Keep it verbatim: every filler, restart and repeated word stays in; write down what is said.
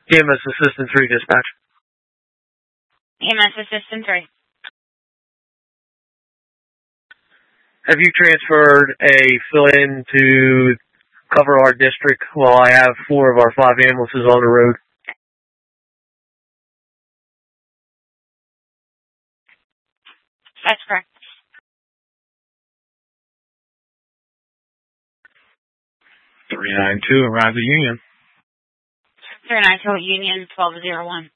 E M S Assistant three dispatch. E M S Assistant three. Have you transferred a fill-in to cover our district while I have four of our five ambulances on the road? That's correct. three nine two, arrive at Union. three nine two Union, twelve oh one.